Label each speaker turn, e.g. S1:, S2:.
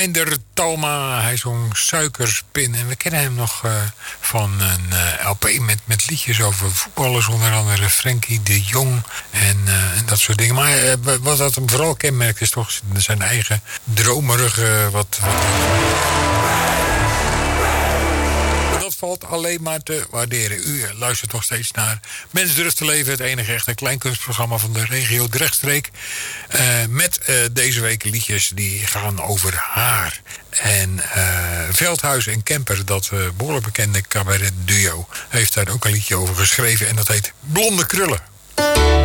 S1: Reinder Talma, hij zong Suikerspin. En we kennen hem nog van een LP met liedjes over voetballers. Onder andere Frenkie de Jong en dat soort dingen. Maar wat dat hem vooral kenmerkt is toch zijn eigen dromerige... Dat valt alleen maar te waarderen. U luistert nog steeds naar Mens durft te leven. Het enige echte kleinkunstprogramma van de regio Drechtstreek. Met deze week liedjes die gaan over haar. En Veldhuis en Kemper, dat behoorlijk bekende cabaret duo, heeft daar ook een liedje over geschreven. En dat heet Blonde Krullen.